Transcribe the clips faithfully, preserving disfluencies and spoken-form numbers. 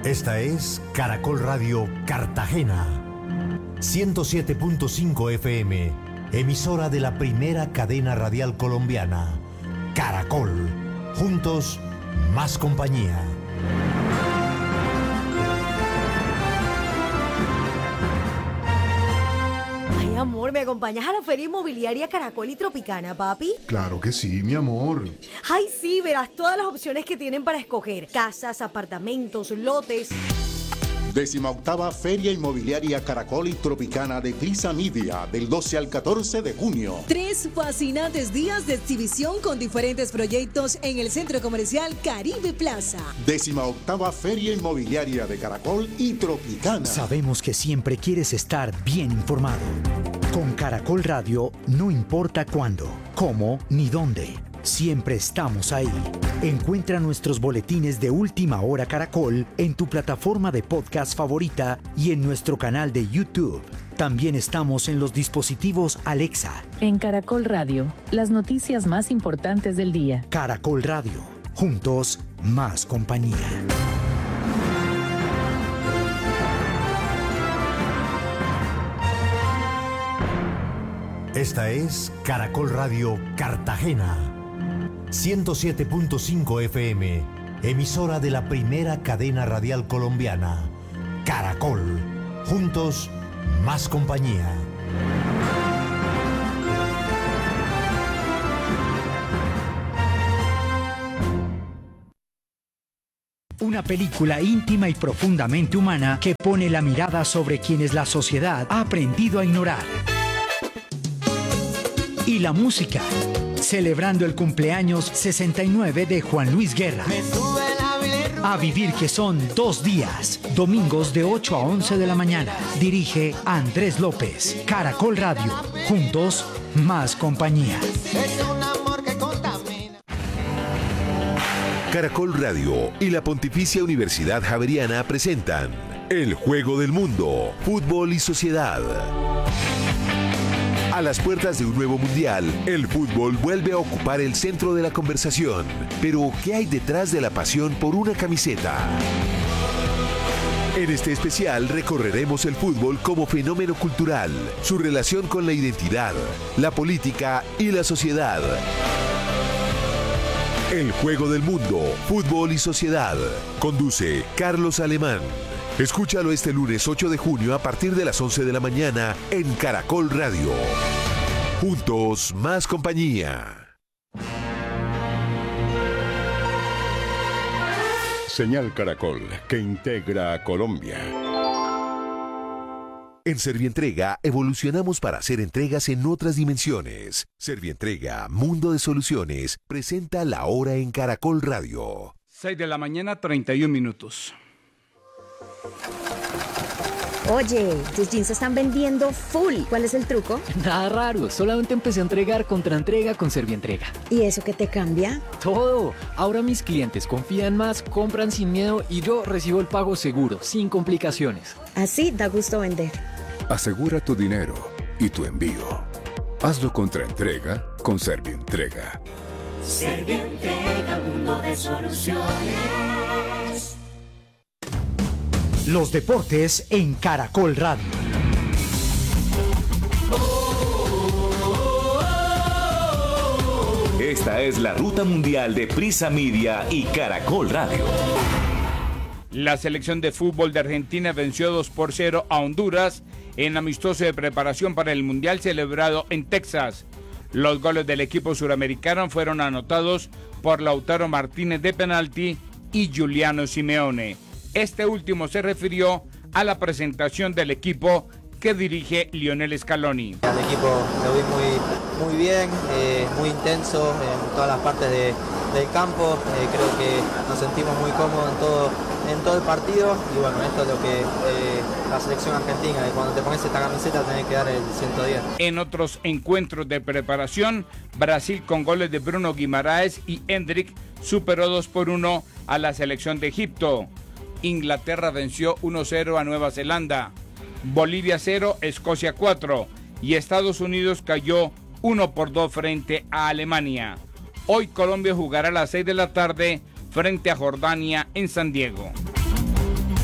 Esta es Caracol Radio Cartagena, ciento siete punto cinco F M, emisora de la primera cadena radial colombiana. Caracol, juntos, más compañía. Ay, amor, ¿me acompañas a la Feria Inmobiliaria Caracol y Tropicana, papi? Claro que sí, mi amor. Ay, sí, verás todas las opciones que tienen para escoger. Casas, apartamentos, lotes. Décima octava Feria Inmobiliaria Caracol y Tropicana de Prisa Media, del doce al catorce de junio. Tres fascinantes días de exhibición con diferentes proyectos en el Centro Comercial Caribe Plaza. Décima octava Feria Inmobiliaria de Caracol y Tropicana. Sabemos que siempre quieres estar bien informado. Con Caracol Radio, no importa cuándo, cómo ni dónde. Siempre estamos ahí. Encuentra nuestros boletines de Última Hora Caracol en tu plataforma de podcast favorita y en nuestro canal de YouTube. También estamos en los dispositivos Alexa. En Caracol Radio, las noticias más importantes del día. Caracol Radio, juntos, más compañía. Esta es Caracol Radio Cartagena, ciento siete punto cinco F M, emisora de la primera cadena radial colombiana. Caracol, juntos, más compañía. Una película íntima y profundamente humana que pone la mirada sobre quienes la sociedad ha aprendido a ignorar. Y la música, celebrando el cumpleaños sesenta y nueve de Juan Luis Guerra. A vivir, que son dos días, domingos de ocho a once de la mañana. Dirige Andrés López. Caracol Radio, juntos, más compañía. Caracol Radio y la Pontificia Universidad Javeriana presentan El Juego del Mundo, Fútbol y Sociedad. A las puertas de un nuevo mundial, el fútbol vuelve a ocupar el centro de la conversación. Pero, ¿qué hay detrás de la pasión por una camiseta? En este especial recorreremos el fútbol como fenómeno cultural, su relación con la identidad, la política y la sociedad. El Juego del Mundo, Fútbol y Sociedad. Conduce Carlos Alemán. Escúchalo este lunes ocho de junio a partir de las once de la mañana en Caracol Radio. Juntos, más compañía. Señal Caracol, que integra a Colombia. En Servientrega evolucionamos para hacer entregas en otras dimensiones. Servientrega, Mundo de Soluciones, presenta La Hora en Caracol Radio. seis de la mañana, treinta y un minutos. Oye, tus jeans se están vendiendo full. ¿Cuál es el truco? Nada raro, solamente empecé a entregar contra entrega con Servientrega. ¿Y eso qué te cambia? Todo. Ahora mis clientes confían más, compran sin miedo y yo recibo el pago seguro, sin complicaciones. Así da gusto vender. Asegura tu dinero y tu envío. Hazlo contra entrega con Servientrega. Servientrega, mundo de soluciones. Los deportes en Caracol Radio. Esta es la ruta mundial de Prisa Media y Caracol Radio. La selección de fútbol de Argentina venció dos por cero a Honduras en amistoso de preparación para el Mundial celebrado en Texas. Los goles del equipo suramericano fueron anotados por Lautaro Martínez de penalti y Giuliano Simeone. Este último se refirió a la presentación del equipo que dirige Lionel Scaloni. Al equipo lo vi muy, muy bien, eh, muy intenso en todas las partes de, del campo. Eh, creo que nos sentimos muy cómodos en todo, en todo el partido. Y bueno, esto es lo que eh, la selección argentina, y cuando te pones esta camiseta tenés que dar el ciento diez. En otros encuentros de preparación, Brasil con goles de Bruno Guimaraes y Hendrik superó dos por uno a la selección de Egipto. Inglaterra venció uno cero a Nueva Zelanda. Bolivia cero, Escocia cuatro y Estados Unidos cayó uno por dos frente a Alemania. Hoy Colombia jugará a las seis de la tarde frente a Jordania en San Diego.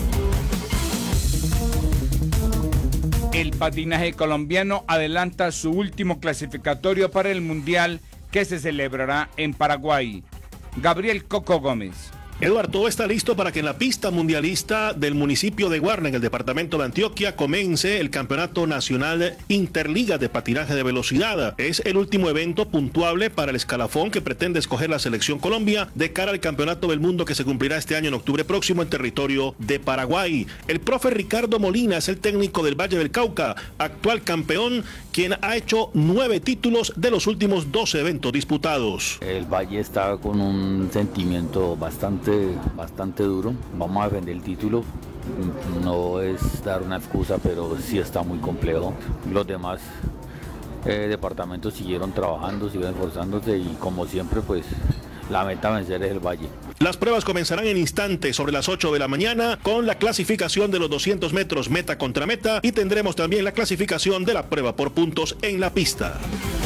El patinaje colombiano adelanta su último clasificatorio para el Mundial que se celebrará en Paraguay. Gabriel Coco Gómez. Eduardo, todo está listo para que en la pista mundialista del municipio de Guarne, en el departamento de Antioquia, comience el Campeonato Nacional Interliga de Patinaje de Velocidad. Es el último evento puntuable para el escalafón que pretende escoger la selección Colombia de cara al Campeonato del Mundo que se cumplirá este año en octubre próximo en territorio de Paraguay. El profe Ricardo Molina es el técnico del Valle del Cauca, actual campeón, quien ha hecho nueve títulos de los últimos doce eventos disputados. El Valle está con un sentimiento bastante bastante duro. Vamos a defender el título. No es dar una excusa, pero sí está muy complejo. Los demás eh, departamentos siguieron trabajando, siguieron esforzándose y como siempre pues la meta a vencer es el Valle. Las pruebas comenzarán en instantes sobre las ocho de la mañana con la clasificación de los doscientos metros meta contra meta y tendremos también la clasificación de la prueba por puntos en la pista.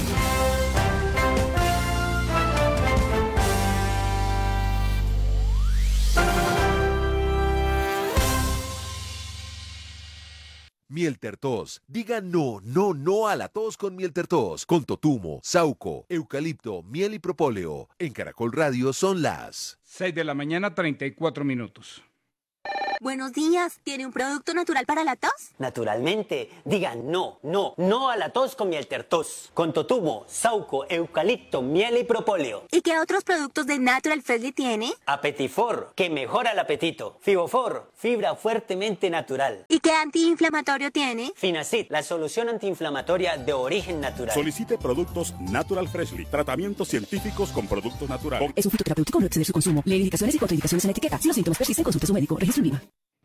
Mieltertos. Diga no, no, no a la tos con Mieltertos. Con totumo, sauco, eucalipto, miel y propóleo. En Caracol Radio son las seis de la mañana, treinta y cuatro minutos. Buenos días, ¿tiene un producto natural para la tos? Naturalmente, diga no, no, no a la tos con Mieltertos. Con totumo, sauco, eucalipto, miel y propóleo. ¿Y qué otros productos de Natural Freshly tiene? Apetifor, que mejora el apetito. Fibofor, fibra fuertemente natural. ¿Y qué antiinflamatorio tiene? Finacid, la solución antiinflamatoria de origen natural. Solicite productos Natural Freshly, tratamientos científicos con productos naturales. Es un fitoterapéutico, no exceder su consumo. Lee indicaciones y contraindicaciones en la etiqueta. Si los síntomas persisten, consulte a su médico. Registro IVA.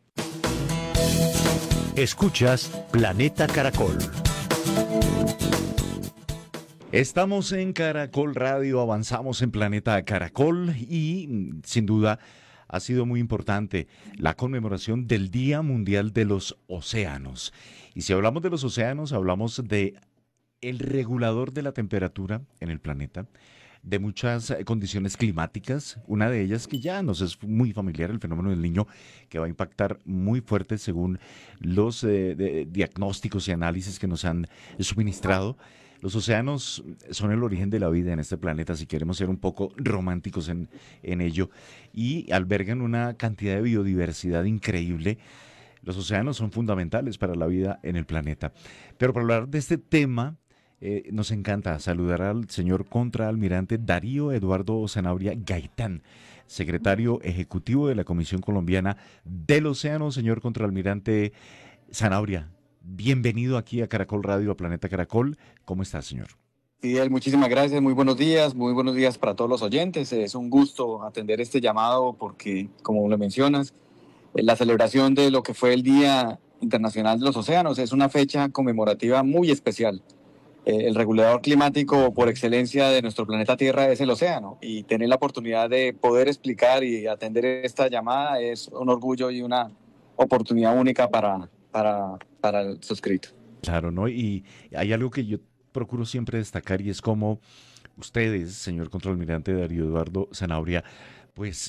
Escuchas Planeta Caracol. Estamos en Caracol Radio, avanzamos en Planeta Caracol y sin duda ha sido muy importante la conmemoración del Día Mundial de los Océanos. Y si hablamos de los océanos, hablamos de el regulador de la temperatura en el planeta, de muchas condiciones climáticas, una de ellas que ya nos es muy familiar, el fenómeno del Niño, que va a impactar muy fuerte según los eh, de, diagnósticos y análisis que nos han suministrado. Los océanos son el origen de la vida en este planeta, si queremos ser un poco románticos en, en ello, y albergan una cantidad de biodiversidad increíble. Los océanos son fundamentales para la vida en el planeta. Pero para hablar de este tema, Eh, nos encanta saludar al señor contraalmirante Darío Eduardo Zanabria Gaitán, secretario ejecutivo de la Comisión Colombiana del Océano. Señor contraalmirante Zanabria, bienvenido aquí a Caracol Radio, a Planeta Caracol. ¿Cómo está, señor? Fidel, muchísimas gracias, muy buenos días, muy buenos días para todos los oyentes. Es un gusto atender este llamado porque, como lo mencionas, la celebración de lo que fue el Día Internacional de los Océanos es una fecha conmemorativa muy especial. El regulador climático por excelencia de nuestro planeta Tierra es el océano, y tener la oportunidad de poder explicar y atender esta llamada es un orgullo y una oportunidad única para, para, para el suscrito. Claro, ¿no? Y hay algo que yo procuro siempre destacar y es como ustedes, señor contraalmirante Darío Eduardo Zanabria, pues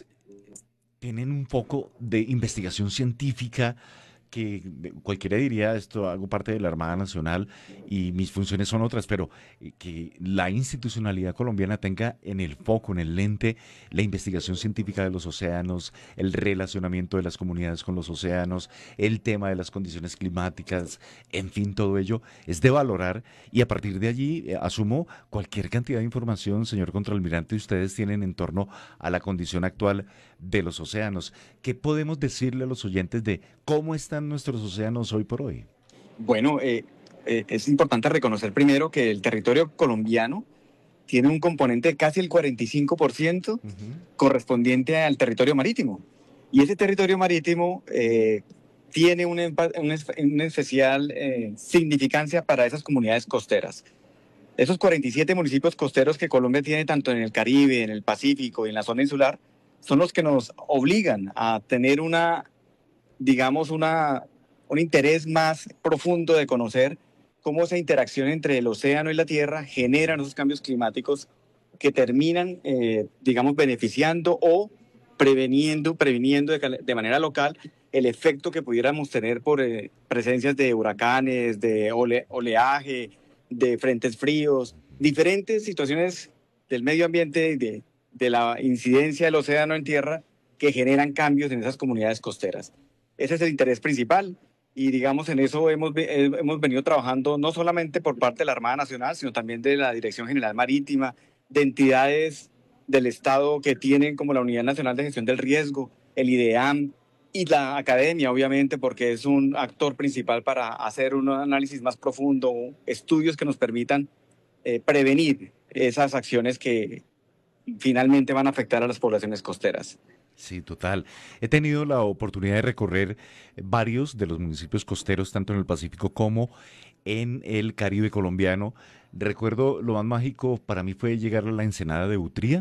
tienen un poco de investigación científica que cualquiera diría, esto hago parte de la Armada Nacional y mis funciones son otras, pero que la institucionalidad colombiana tenga en el foco, en el lente, la investigación científica de los océanos, el relacionamiento de las comunidades con los océanos, el tema de las condiciones climáticas, en fin, todo ello es de valorar, y a partir de allí eh, asumo cualquier cantidad de información, señor contraalmirante, ustedes tienen en torno a la condición actual de los océanos. ¿Qué podemos decirle a los oyentes de cómo están nuestros océanos hoy por hoy? Bueno, eh, eh, es importante reconocer primero que el territorio colombiano tiene un componente de casi el cuarenta y cinco por ciento uh-huh. correspondiente al territorio marítimo. Y ese territorio marítimo eh, tiene una, una, una especial eh, significancia para esas comunidades costeras. Esos cuarenta y siete municipios costeros que Colombia tiene tanto en el Caribe, en el Pacífico y en la zona insular, son los que nos obligan a tener una, digamos, una, un interés más profundo de conocer cómo esa interacción entre el océano y la tierra generan esos cambios climáticos que terminan, eh, digamos, beneficiando o preveniendo, previniendo de, de manera local el efecto que pudiéramos tener por eh, presencias de huracanes, de ole, oleaje, de frentes fríos, diferentes situaciones del medio ambiente, de, de la incidencia del océano en tierra que generan cambios en esas comunidades costeras. Ese es el interés principal y digamos en eso hemos, hemos venido trabajando no solamente por parte de la Armada Nacional, sino también de la Dirección General Marítima, de entidades del Estado que tienen como la Unidad Nacional de Gestión del Riesgo, el IDEAM y la academia, obviamente, porque es un actor principal para hacer un análisis más profundo, estudios que nos permitan eh, prevenir esas acciones que finalmente van a afectar a las poblaciones costeras. Sí, total. He tenido la oportunidad de recorrer varios de los municipios costeros, tanto en el Pacífico como en el Caribe colombiano. Recuerdo, lo más mágico para mí fue llegar a la Ensenada de Utría,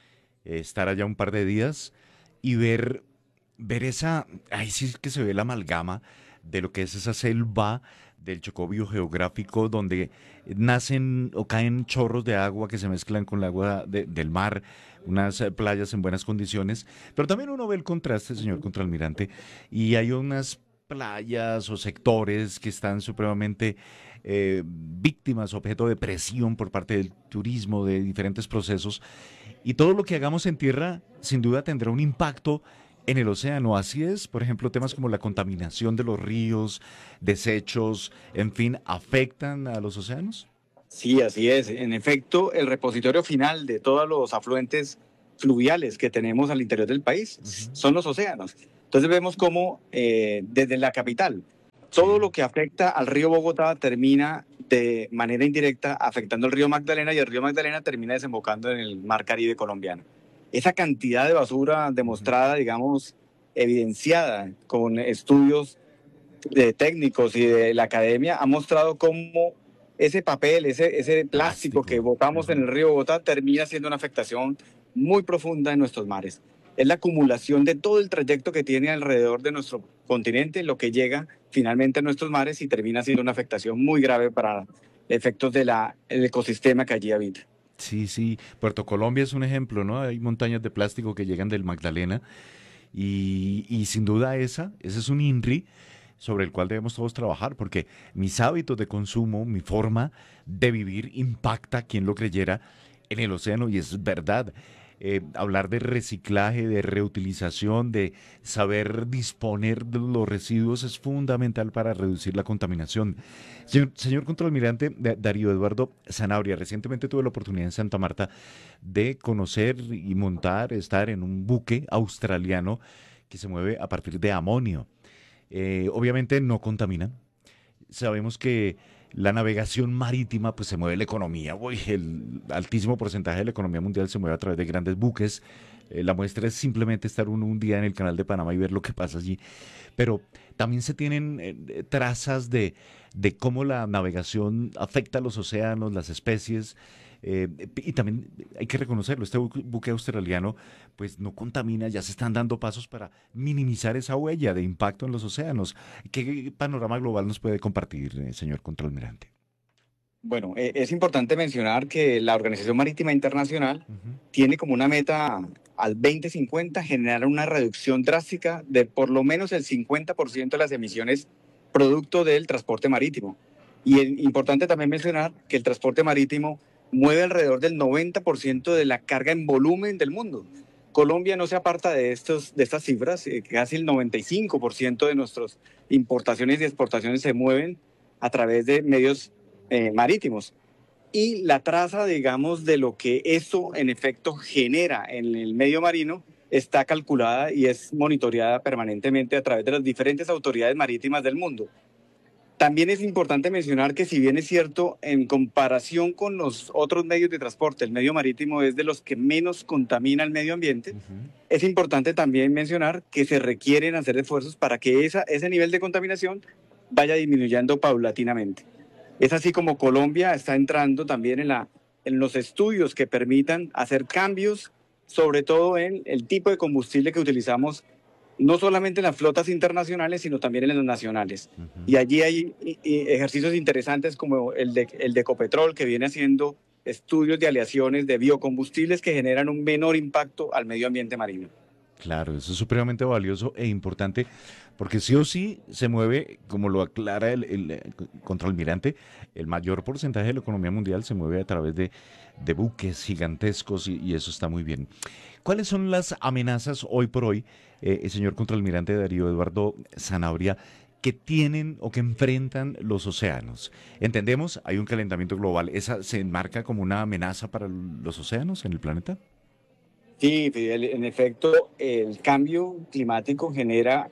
estar allá un par de días y ver, ver esa, ahí sí que se ve la amalgama de lo que es esa selva del Chocó biogeográfico donde nacen o caen chorros de agua que se mezclan con el agua de, del mar, unas playas en buenas condiciones, pero también uno ve el contraste, señor contraalmirante, y hay unas playas o sectores que están supremamente eh, víctimas, objeto de presión por parte del turismo, de diferentes procesos, y todo lo que hagamos en tierra sin duda tendrá un impacto en el océano. Así es, por ejemplo, temas como la contaminación de los ríos, desechos, en fin, ¿afectan a los océanos? Sí, así es. En efecto, el repositorio final de todos los afluentes fluviales que tenemos al interior del país uh-huh. son los océanos. Entonces vemos cómo eh, desde la capital, todo lo que afecta al río Bogotá termina de manera indirecta afectando el río Magdalena y el río Magdalena termina desembocando en el mar Caribe colombiano. Esa cantidad de basura demostrada, digamos, evidenciada con estudios de técnicos y de la academia, ha mostrado cómo ese papel, ese, ese plástico que botamos en el río Bogotá termina siendo una afectación muy profunda en nuestros mares. Es la acumulación de todo el trayecto que tiene alrededor de nuestro continente, lo que llega finalmente a nuestros mares y termina siendo una afectación muy grave para efectos del ecosistema que allí habita. Sí, sí. Puerto Colombia es un ejemplo, ¿no? Hay montañas de plástico que llegan del Magdalena y, y sin duda esa, ese es un INRI sobre el cual debemos todos trabajar, porque mis hábitos de consumo, mi forma de vivir impacta, quien lo creyera, en el océano, y es verdad. Eh, hablar de reciclaje, de reutilización, de saber disponer de los residuos es fundamental para reducir la contaminación. Señor, señor contraalmirante Darío Eduardo Zanabria, recientemente tuve la oportunidad en Santa Marta de conocer y montar, estar en un buque australiano que se mueve a partir de amonio. Eh, obviamente no contamina. Sabemos que la navegación marítima, pues se mueve la economía. Uy, el altísimo porcentaje de la economía mundial se mueve a través de grandes buques. Eh, la muestra es simplemente estar uno un día en el canal de Panamá y ver lo que pasa allí. Pero también se tienen eh, trazas de, de cómo la navegación afecta a los océanos, las especies. Eh, y también hay que reconocerlo, este buque australiano pues no contamina, ya se están dando pasos para minimizar esa huella de impacto en los océanos. ¿Qué panorama global nos puede compartir, eh, señor contraalmirante? Bueno, eh, es importante mencionar que la Organización Marítima Internacional uh-huh. tiene como una meta al veinte cincuenta generar una reducción drástica de por lo menos el cincuenta por ciento de las emisiones producto del transporte marítimo. Y es importante también mencionar que el transporte marítimo mueve alrededor del noventa por ciento de la carga en volumen del mundo. Colombia no se aparta de, estos, de estas cifras, eh, casi el noventa y cinco por ciento de nuestras importaciones y exportaciones se mueven a través de medios eh, marítimos. Y la traza, digamos, de lo que eso en efecto genera en el medio marino está calculada y es monitoreada permanentemente a través de las diferentes autoridades marítimas del mundo. También es importante mencionar que si bien es cierto, en comparación con los otros medios de transporte, el medio marítimo es de los que menos contamina el medio ambiente, uh-huh. es importante también mencionar que se requieren hacer esfuerzos para que esa, ese nivel de contaminación vaya disminuyendo paulatinamente. Es así como Colombia está entrando también en, la, en los estudios que permitan hacer cambios, sobre todo en el tipo de combustible que utilizamos no solamente en las flotas internacionales, sino también en las nacionales. Uh-huh. Y allí hay y, y ejercicios interesantes como el de, el de Ecopetrol, que viene haciendo estudios de aleaciones de biocombustibles que generan un menor impacto al medio ambiente marino. Claro, eso es supremamente valioso e importante porque sí o sí se mueve, como lo aclara el, el, eh, contraalmirante, el mayor porcentaje de la economía mundial se mueve a través de, de buques gigantescos y, y eso está muy bien. ¿Cuáles son las amenazas hoy por hoy, eh, el señor contraalmirante Darío Eduardo Sanabria, que tienen o que enfrentan los océanos? Entendemos, hay un calentamiento global, ¿esa se enmarca como una amenaza para los océanos en el planeta? Sí, Fidel, en efecto, el cambio climático genera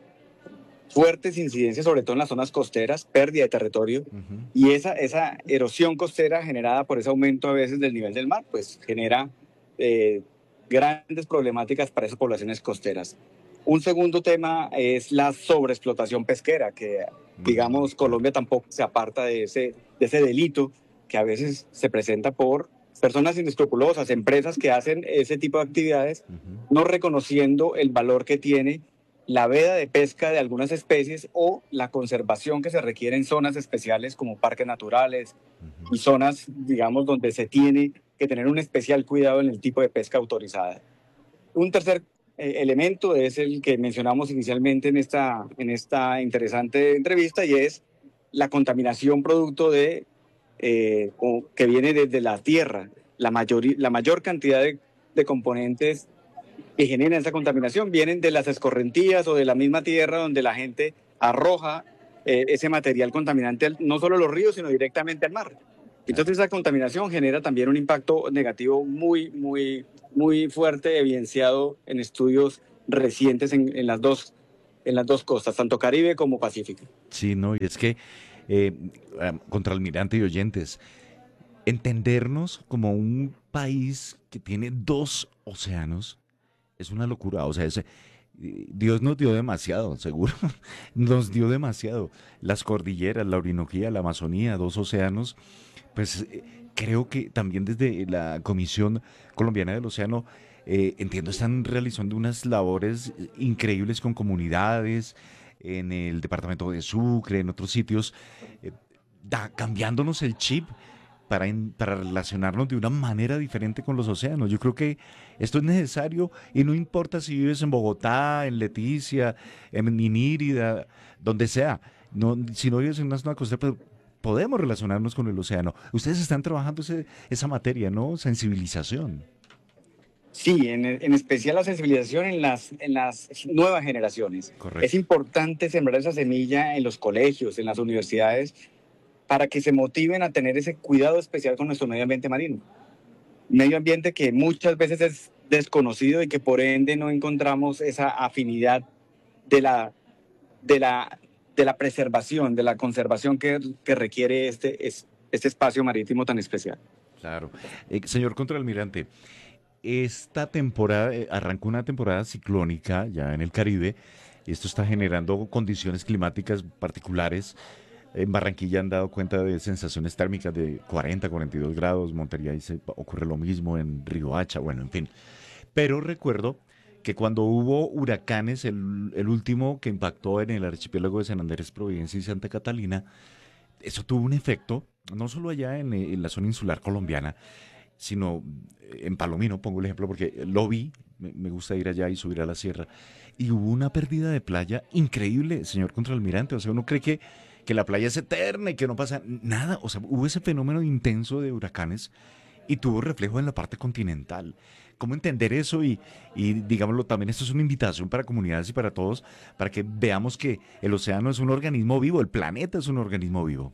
fuertes incidencias, sobre todo en las zonas costeras, pérdida de territorio, uh-huh. y esa, esa erosión costera generada por ese aumento a veces del nivel del mar, pues genera eh, grandes problemáticas para esas poblaciones costeras. Un segundo tema es la sobreexplotación pesquera, que digamos Colombia tampoco se aparta de ese, de ese delito que a veces se presenta por personas inescrupulosas, empresas que hacen ese tipo de actividades, uh-huh. no reconociendo el valor que tiene la veda de pesca de algunas especies o la conservación que se requiere en zonas especiales como parques naturales uh-huh. y zonas, digamos, donde se tiene que tener un especial cuidado en el tipo de pesca autorizada. Un tercer eh, elemento es el que mencionamos inicialmente en esta, en esta interesante entrevista y es la contaminación producto de Eh, que viene desde la tierra. La, mayor, la mayor cantidad de, de componentes que generan esa contaminación vienen de las escorrentías o de la misma tierra donde la gente arroja eh, ese material contaminante no solo a los ríos, sino directamente al mar. Entonces esa contaminación genera también un impacto negativo muy, muy, muy fuerte, evidenciado en estudios recientes en, en, las dos, en las dos costas, tanto Caribe como Pacífico. Sí, no, y es que Eh, contraalmirante y oyentes, entendernos como un país que tiene dos océanos es una locura. O sea, es, Dios nos dio demasiado, seguro, nos dio demasiado. Las cordilleras, la Orinoquía, la Amazonía, dos océanos, pues eh, creo que también desde la Comisión Colombiana del Océano, eh, entiendo, están realizando unas labores increíbles con comunidades, en el departamento de Sucre, en otros sitios, eh, da, cambiándonos el chip para, in, para relacionarnos de una manera diferente con los océanos. Yo creo que esto es necesario y no importa si vives en Bogotá, en Leticia, en Minírida, donde sea. No, si no vives en una zona costera, pues podemos relacionarnos con el océano. Ustedes están trabajando ese, esa materia, ¿no? Sensibilización. Sí, en, en especial la sensibilización en las, en las nuevas generaciones. Correcto. Es importante sembrar esa semilla en los colegios, en las universidades, para que se motiven a tener ese cuidado especial con nuestro medio ambiente marino. Medio ambiente que muchas veces es desconocido y que por ende no encontramos esa afinidad de la, de la, de la preservación, de la conservación que, que requiere este, este espacio marítimo tan especial. Claro. Eh, señor contraalmirante, esta temporada, eh, arrancó una temporada ciclónica ya en el Caribe, y esto está generando condiciones climáticas particulares. En Barranquilla han dado cuenta de sensaciones térmicas de cuarenta, cuarenta y dos grados, Montería dice, ocurre lo mismo, en Riohacha, bueno, en fin. Pero recuerdo que cuando hubo huracanes, el, el último que impactó en el archipiélago de San Andrés, Providencia y Santa Catalina, eso tuvo un efecto, no solo allá en, en la zona insular colombiana, sino en Palomino, pongo el ejemplo porque lo vi, me gusta ir allá y subir a la sierra, y hubo una pérdida de playa increíble, señor contraalmirante. O sea, uno cree que, que la playa es eterna y que no pasa nada. O sea, hubo ese fenómeno intenso de huracanes y tuvo reflejo en la parte continental. ¿Cómo entender eso? Y, y digámoslo, también esto es una invitación para comunidades y para todos, para que veamos que el océano es un organismo vivo, el planeta es un organismo vivo.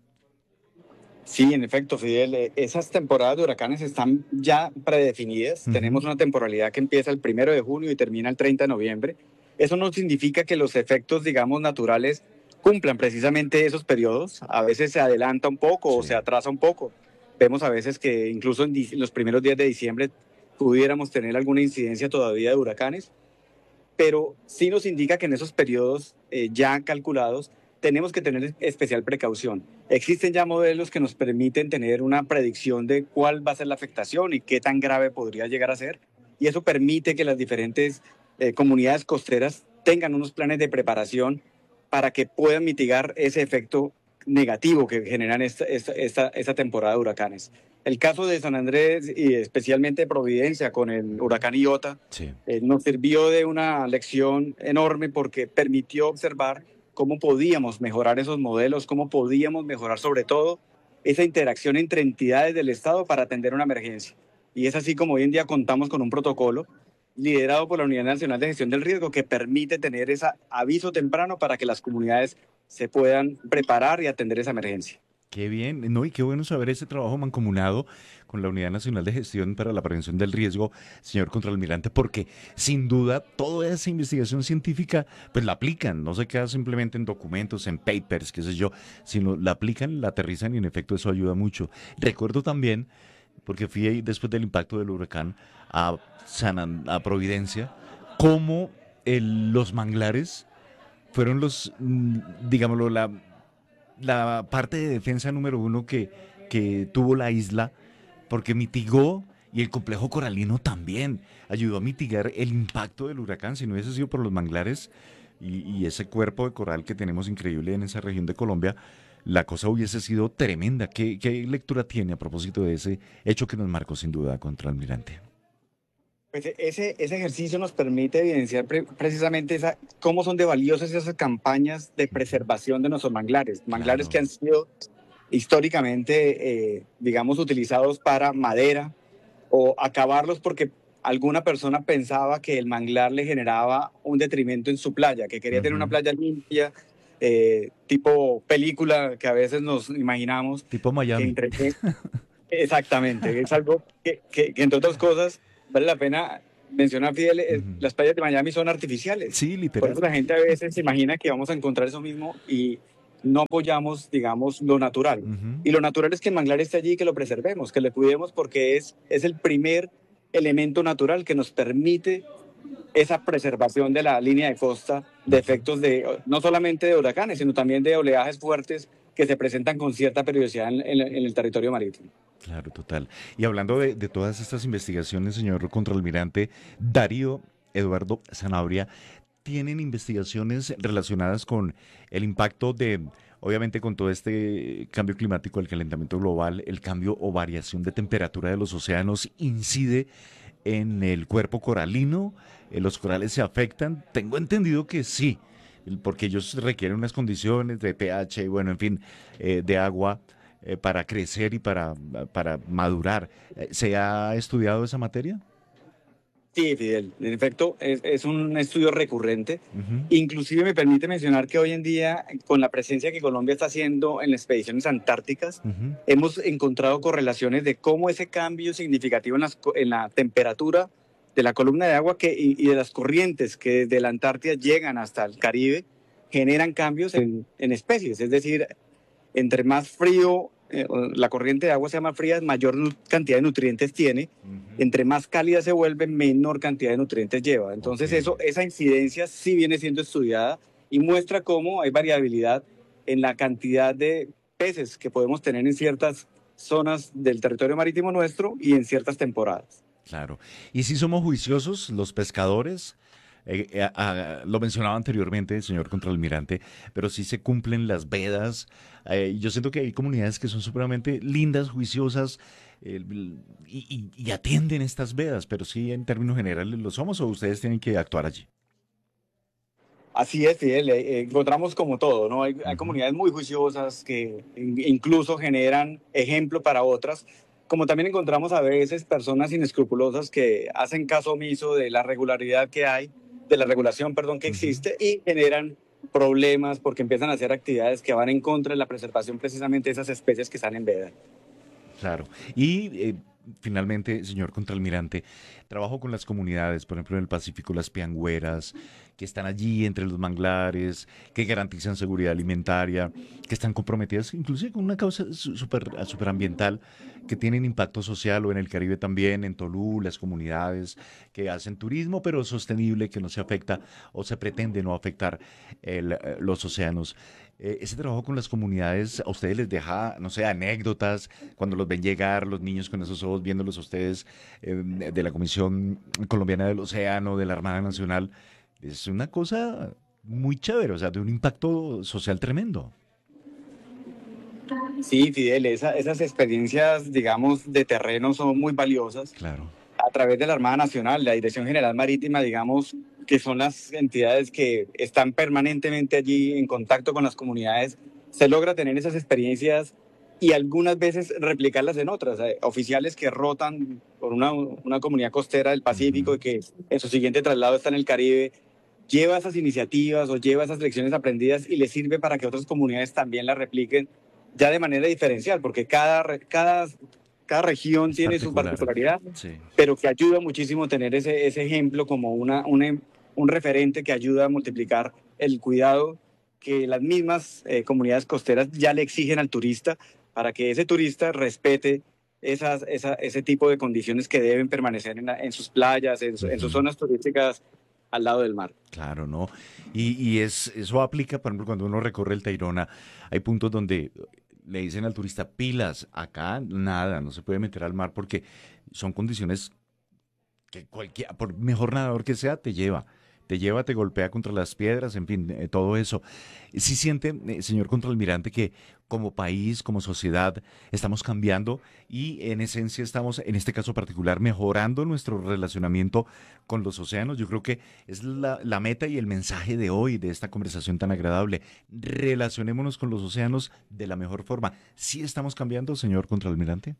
Sí, en efecto, Fidel, esas temporadas de huracanes están ya predefinidas. Uh-huh. Tenemos una temporalidad que empieza el primero de junio y termina el treinta de noviembre. Eso no significa que los efectos, digamos, naturales cumplan precisamente esos periodos. A veces se adelanta un poco sí. o se atrasa un poco. Vemos a veces que incluso en los primeros días de diciembre pudiéramos tener alguna incidencia todavía de huracanes, pero sí nos indica que en esos periodos eh, ya calculados tenemos que tener especial precaución. Existen ya modelos que nos permiten tener una predicción de cuál va a ser la afectación y qué tan grave podría llegar a ser. Y eso permite que las diferentes eh, comunidades costeras tengan unos planes de preparación para que puedan mitigar ese efecto negativo que generan esta, esta, esta, esta temporada de huracanes. El caso de San Andrés y especialmente Providencia con el huracán Iota sí. eh, nos sirvió de una lección enorme porque permitió observar cómo podíamos mejorar esos modelos, cómo podíamos mejorar sobre todo esa interacción entre entidades del Estado para atender una emergencia. Y es así como hoy en día contamos con un protocolo liderado por la Unidad Nacional de Gestión del Riesgo que permite tener ese aviso temprano para que las comunidades se puedan preparar y atender esa emergencia. Qué bien, no, y qué bueno saber ese trabajo mancomunado con la Unidad Nacional de Gestión para la Prevención del Riesgo, señor Contralmirante, porque sin duda toda esa investigación científica pues la aplican, no se queda simplemente en documentos, en papers, qué sé yo, sino la aplican, la aterrizan y en efecto eso ayuda mucho. Recuerdo también, porque fui ahí después del impacto del huracán a, San, a Providencia, cómo el, los manglares fueron los, digámoslo, la... la parte de defensa número uno que, que tuvo la isla, porque mitigó, y el complejo coralino también ayudó a mitigar el impacto del huracán. Si no hubiese sido por los manglares y, y ese cuerpo de coral que tenemos increíble en esa región de Colombia, la cosa hubiese sido tremenda. ¿Qué, qué lectura tiene a propósito de ese hecho que nos marcó sin duda, Contralmirante? Pues ese, ese ejercicio nos permite evidenciar pre precisamente esa, cómo son de valiosas esas campañas de preservación de nuestros manglares. Manglares claro. que han sido históricamente, eh, digamos, utilizados para madera o acabarlos porque alguna persona pensaba que el manglar le generaba un detrimento en su playa, que quería uh-huh. tener una playa limpia, eh, tipo película que a veces nos imaginamos. Tipo Miami. Entre, exactamente, es algo que, que, que entre otras cosas vale la pena mencionar, Fidel, uh-huh. las playas de Miami son artificiales. Sí, literal. Por eso la gente a veces se imagina que vamos a encontrar eso mismo y no apoyamos, digamos, lo natural. Uh-huh. Y lo natural es que el manglar esté allí y que lo preservemos, que le cuidemos porque es, es el primer elemento natural que nos permite esa preservación de la línea de costa de efectos de, no solamente de huracanes, sino también de oleajes fuertes que se presentan con cierta periodicidad en, en, en el territorio marítimo. Claro, total. Y hablando de, de todas estas investigaciones, señor Contralmirante, Darío Eduardo Sanabria, ¿tienen investigaciones relacionadas con el impacto de, obviamente con todo este cambio climático, el calentamiento global, el cambio o variación de temperatura de los océanos, incide en el cuerpo coralino? ¿Los corales se afectan? Tengo entendido que sí, porque ellos requieren unas condiciones de pH, bueno, en fin, eh, de agua, Eh, para crecer y para, para madurar. ¿Se ha estudiado esa materia? Sí, Fidel. En efecto, es, es un estudio recurrente. Uh-huh. Inclusive me permite mencionar que hoy en día, con la presencia que Colombia está haciendo en las expediciones antárticas, uh-huh. hemos encontrado correlaciones de cómo ese cambio significativo en, las, en la temperatura de la columna de agua que, y, y de las corrientes que desde la Antártida llegan hasta el Caribe generan cambios en, en especies. Es decir, entre más frío, eh, la corriente de agua sea más fría, mayor cantidad de nutrientes tiene. Uh-huh. Entre más cálida se vuelve, menor cantidad de nutrientes lleva. Entonces okay. eso, esa incidencia sí viene siendo estudiada y muestra cómo hay variabilidad en la cantidad de peces que podemos tener en ciertas zonas del territorio marítimo nuestro y en ciertas temporadas. Claro. ¿Y si somos juiciosos los pescadores? Eh, eh, eh, lo mencionaba anteriormente el señor Contralmirante, pero sí se cumplen las vedas. Eh, yo siento que hay comunidades que son supremamente lindas, juiciosas eh, y, y, y atienden estas vedas, pero sí en términos generales lo somos o ustedes tienen que actuar allí. Así es, Fidel, eh, encontramos como todo, ¿no? Hay, hay comunidades muy juiciosas que incluso generan ejemplo para otras, como también encontramos a veces personas inescrupulosas que hacen caso omiso de la regularidad que hay, de la regulación, perdón, que existe y generan problemas porque empiezan a hacer actividades que van en contra de la preservación precisamente de esas especies que están en veda. Claro. Y eh, finalmente, señor Contralmirante, trabajo con las comunidades, por ejemplo en el Pacífico, las piangüeras, que están allí entre los manglares, que garantizan seguridad alimentaria, que están comprometidas inclusive con una causa super, superambiental, que tienen impacto social, o en el Caribe también, en Tolú, las comunidades que hacen turismo, pero sostenible, que no se afecta o se pretende no afectar el, los océanos. Eh, ese trabajo con las comunidades, ¿a ustedes les deja, no sé, anécdotas cuando los ven llegar, los niños con esos ojos viéndolos a ustedes eh, de la Comisión Colombiana del Océano, de la Armada Nacional? Es una cosa muy chévere, o sea, de un impacto social tremendo. Sí, Fidel, esa, esas experiencias, digamos, de terreno son muy valiosas. Claro. A través de la Armada Nacional, la Dirección General Marítima, digamos, que son las entidades que están permanentemente allí en contacto con las comunidades, se logra tener esas experiencias y algunas veces replicarlas en otras. Eh, oficiales que rotan por una, una comunidad costera del Pacífico uh-huh. y que en su siguiente traslado está en el Caribe, lleva esas iniciativas o lleva esas lecciones aprendidas y le sirve para que otras comunidades también las repliquen ya de manera diferencial, porque cada, cada, cada región tiene su particularidad, sí. pero que ayuda muchísimo tener ese, ese ejemplo como una, una, un referente que ayuda a multiplicar el cuidado que las mismas eh, comunidades costeras ya le exigen al turista, para que ese turista respete esas, esa, ese tipo de condiciones que deben permanecer en, en sus playas, en, su, en sus zonas turísticas al lado del mar. Claro, ¿no? Y, y es, eso aplica, por ejemplo, cuando uno recorre el Tayrona, hay puntos donde le dicen al turista, pilas, acá nada, no se puede meter al mar porque son condiciones que cualquier, por mejor nadador que sea, te lleva. Te lleva, te golpea contra las piedras, en fin, eh, todo eso. ¿Sí siente, eh, señor contraalmirante, que como país, como sociedad, estamos cambiando y en esencia estamos, en este caso particular, mejorando nuestro relacionamiento con los océanos? Yo creo que es la, la meta y el mensaje de hoy, de esta conversación tan agradable. Relacionémonos con los océanos de la mejor forma. ¿Sí estamos cambiando, señor contraalmirante?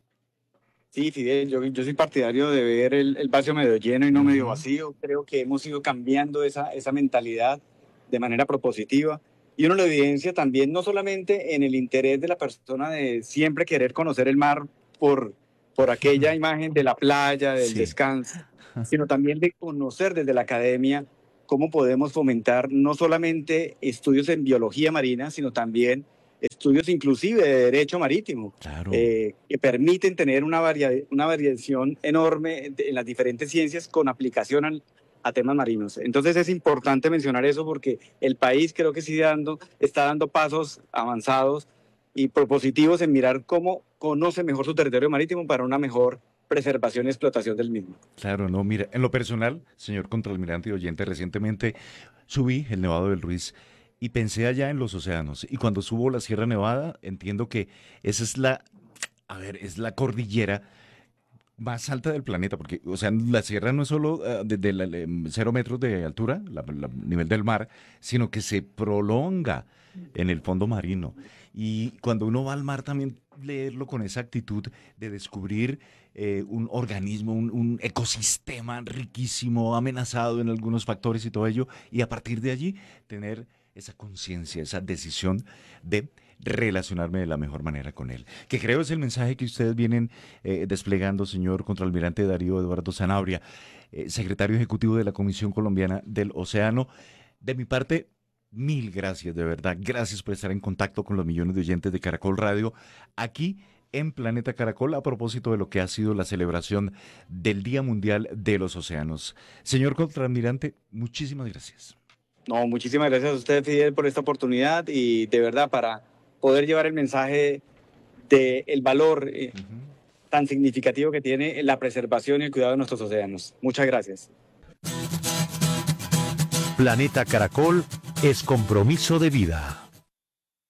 Sí, Fidel, yo, yo soy partidario de ver el, el vaso medio lleno y no medio vacío. Creo que hemos ido cambiando esa, esa mentalidad de manera propositiva. Y uno lo evidencia también no solamente en el interés de la persona de siempre querer conocer el mar por, por aquella imagen de la playa, del sí. descanso, sino también de conocer desde la academia cómo podemos fomentar no solamente estudios en biología marina, sino también estudios inclusive de derecho marítimo, claro. eh, que permiten tener una, varia, una variación enorme en las diferentes ciencias con aplicación al, a temas marinos. Entonces es importante mencionar eso porque el país creo que sí dando, está dando pasos avanzados y propositivos en mirar cómo conoce mejor su territorio marítimo para una mejor preservación y explotación del mismo. Claro, no, mira, en lo personal, señor contraalmirante y oyente, recientemente subí el Nevado del Ruiz y pensé allá en los océanos. Y cuando subo la Sierra Nevada, entiendo que esa es la, a ver, es la cordillera más alta del planeta, porque, o sea, la sierra no es solo uh, desde de cero metros de altura, la, la, nivel del mar, sino que se prolonga en el fondo marino. Y cuando uno va al mar también leerlo con esa actitud de descubrir eh, un organismo, un, un ecosistema riquísimo, amenazado en algunos factores y todo ello, y a partir de allí tener esa conciencia, esa decisión de relacionarme de la mejor manera con él. Que creo es el mensaje que ustedes vienen eh, desplegando, señor contraalmirante Darío Eduardo Sanabria, eh, secretario ejecutivo de la Comisión Colombiana del Océano. De mi parte, mil gracias, de verdad. Gracias por estar en contacto con los millones de oyentes de Caracol Radio, aquí en Planeta Caracol, a propósito de lo que ha sido la celebración del Día Mundial de los Océanos. Señor contraalmirante, muchísimas gracias. No, muchísimas gracias a usted, Fidel, por esta oportunidad y de verdad para poder llevar el mensaje del valor eh, uh-huh. tan significativo que tiene la preservación y el cuidado de nuestros océanos. Muchas gracias. Planeta Caracol es compromiso de vida.